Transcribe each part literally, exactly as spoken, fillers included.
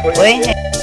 喂。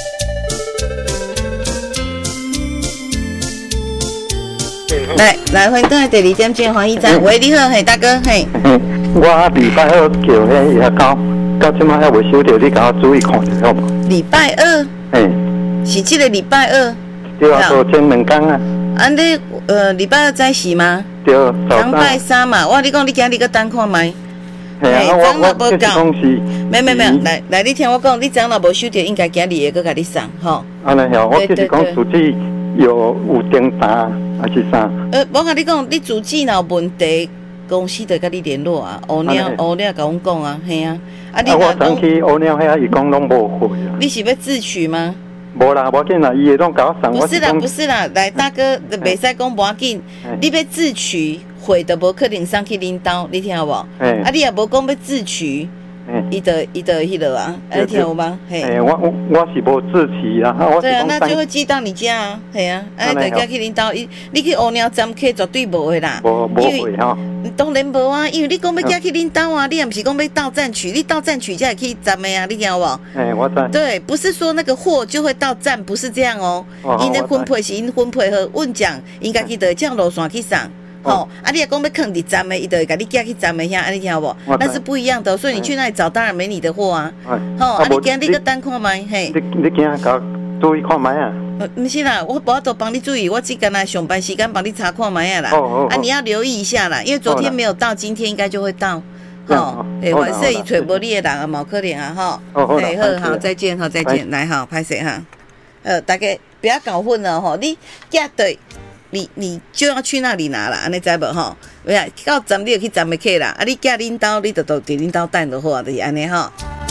来来，欢迎倒来第二点钟，欢迎站。喂，你好，嘿，大哥，嘿。 我礼拜二叫迄夜到，到即摆还未收到，你甲我注意看一下好无？ 礼拜二。嘿。是这个礼拜二。 对啊，昨天两天啊。 啊，你呃礼拜二在洗吗？ 对， 礼拜三嘛。我你讲你今日个单看麦。 嘿啊，我我就是讲是。 没没没，来来，你听我讲，你昨若无收到，应该今日会搁甲你送吼。 安尼吼，我就是讲自己有有订单还是啥？ 呃，我甲你讲，你自己若有问题，公司就甲你联络啊。乌鸟乌鸟甲阮讲啊，嘿啊。 啊，你我上去乌鸟遐，伊讲拢无货啊。 你是要自取吗？ 无啦，无紧啦，伊会拢甲我送。 不是啦，不是啦，来大哥，袂使讲无要紧，你要自取，货就无可能送去恁兜，你听有无？啊，你也无讲要自取。伊就伊就迄落啊，你听有吗？ 嘿，我我我是无自取啊，我对啊，那就会寄到你家啊，系啊，哎，大家去恁兜，伊你去乌鸟站客绝对无的啦， 无无会吼。 当然无啊，因为你讲要寄去恁兜啊，你也不是讲要到站取，你到站取才会去站的啊，你听有无？ 哎，我知。 对，不是说那个货就会到站，不是这样哦。因的分配是因分配和问奖，应该去到这样路线去送。吼，啊！你也讲要放伫站的，伊就会甲你寄去站的遐，安尼听有无？那是不一样的，所以你去那里找，当然没你的货啊。吼，啊！你今你个单看麦，嘿。 你你今甲注意看麦啊？ 不是啦，我无都帮你注意，我只干来上班时间帮你查看麦啊啦。哦啊，你要留意一下啦，因为昨天没有到，今天应该就会到。吼，诶，晚上伊找无你的人啊，毛可怜啊，吼。哦，好，好，再见，好，再见，来，好，拍谁哈？呃，大家不要搞混了吼，你寄对。你你就要去那里拿啦，安尼知无吼？喂，到站你就去站的客啦，啊，你寄恁兜，你就到伫恁兜等就好啊，就是安尼吼。